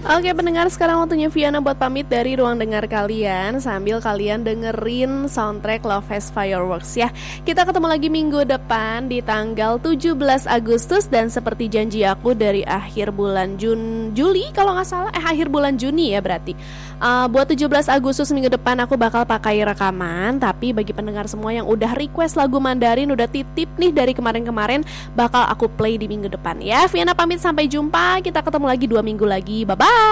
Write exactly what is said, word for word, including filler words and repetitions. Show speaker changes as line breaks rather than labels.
Oke pendengar, sekarang waktunya Viana buat pamit dari ruang dengar kalian sambil kalian dengerin soundtrack Love Has Fireworks ya. Kita ketemu lagi minggu depan di tanggal tujuh belas Agustus. Dan seperti janji aku dari akhir bulan Jun Juli kalau gak salah, eh akhir bulan Juni ya berarti, uh, buat tujuh belas Agustus minggu depan aku bakal pakai rekaman. Tapi bagi pendengar semua yang udah request lagu Mandarin, udah titip nih dari kemarin-kemarin, bakal aku play di minggu depan ya. Viana pamit, sampai jumpa. Kita ketemu lagi dua minggu lagi, bye bye.